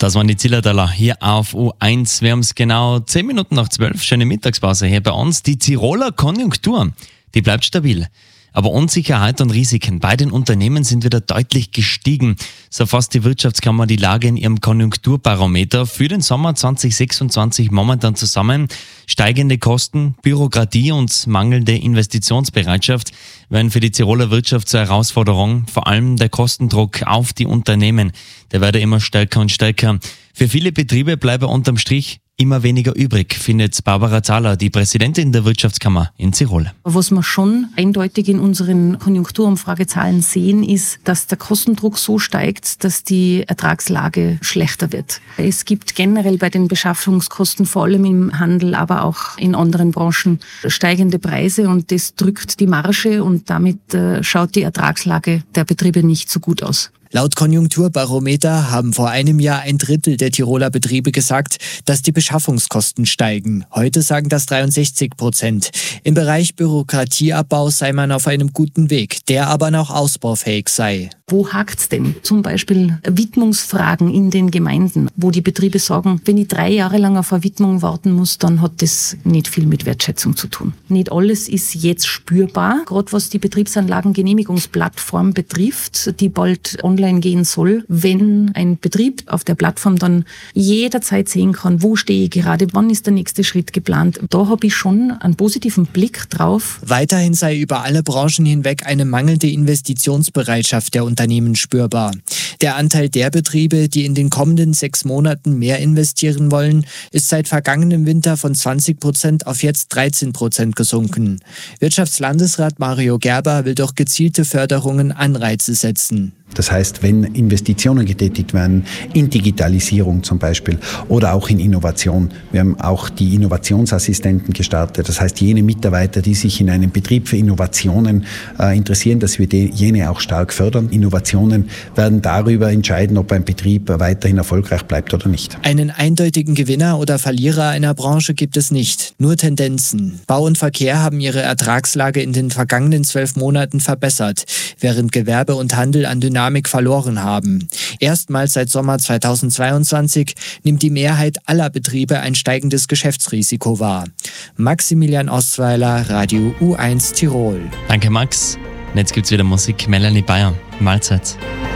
Und das waren die Zillertaler hier auf U1. Wir haben es genau 10 Minuten nach 12. Schöne Mittagspause hier bei uns. Die Tiroler Konjunktur, die bleibt stabil. Aber Unsicherheit und Risiken bei den Unternehmen sind wieder deutlich gestiegen. So fasst die Wirtschaftskammer die Lage in ihrem Konjunkturbarometer für den Sommer 2026 momentan zusammen. Steigende Kosten, Bürokratie und mangelnde Investitionsbereitschaft werden für die Tiroler Wirtschaft zur Herausforderung. Vor allem der Kostendruck auf die Unternehmen, der werde immer stärker und stärker. Für viele Betriebe bleibe unterm Strich immer weniger übrig, findet Barbara Zahler, die Präsidentin der Wirtschaftskammer in Tirol. Was wir schon eindeutig in unseren Konjunkturumfragezahlen sehen, ist, dass der Kostendruck so steigt, dass die Ertragslage schlechter wird. Es gibt generell bei den Beschaffungskosten, vor allem im Handel, aber auch in anderen Branchen, steigende Preise und das drückt die Marge und damit schaut die Ertragslage der Betriebe nicht so gut aus. Laut Konjunkturbarometer haben vor einem Jahr 1/3 der Tiroler Betriebe gesagt, dass die Beschaffungskosten steigen. Heute sagen das 63%. Im Bereich Bürokratieabbau sei man auf einem guten Weg, der aber noch ausbaufähig sei. Wo hakt's denn? Zum Beispiel Widmungsfragen in den Gemeinden, wo die Betriebe sagen, wenn ich 3 Jahre lang auf eine Widmung warten muss, dann hat das nicht viel mit Wertschätzung zu tun. Nicht alles ist jetzt spürbar, gerade was die Betriebsanlagengenehmigungsplattform betrifft, die bald online gehen soll, wenn ein Betrieb auf der Plattform dann jederzeit sehen kann, wo stehe ich gerade, wann ist der nächste Schritt geplant. Da habe ich schon einen positiven Blick drauf. Weiterhin sei über alle Branchen hinweg eine mangelnde Investitionsbereitschaft der Unternehmen spürbar. Der Anteil der Betriebe, die in den kommenden 6 Monaten mehr investieren wollen, ist seit vergangenem Winter von 20% auf jetzt 13% gesunken. Wirtschaftslandesrat Mario Gerber will durch gezielte Förderungen Anreize setzen. Das heißt, wenn Investitionen getätigt werden, in Digitalisierung zum Beispiel oder auch in Innovation. Wir haben auch die Innovationsassistenten gestartet. Das heißt, jene Mitarbeiter, die sich in einem Betrieb für Innovationen interessieren, dass wir jene auch stark fördern. Innovationen werden darüber entscheiden, ob ein Betrieb weiterhin erfolgreich bleibt oder nicht. Einen eindeutigen Gewinner oder Verlierer einer Branche gibt es nicht, nur Tendenzen. Bau und Verkehr haben ihre Ertragslage in den vergangenen 12 Monaten verbessert, während Gewerbe und Handel an Dynamik verloren haben. Erstmals seit Sommer 2022 nimmt die Mehrheit aller Betriebe ein steigendes Geschäftsrisiko wahr. Maximilian Ostweiler, Radio U1 Tirol. Danke Max. Und jetzt gibt's wieder Musik. Melanie Bayer, Mahlzeit.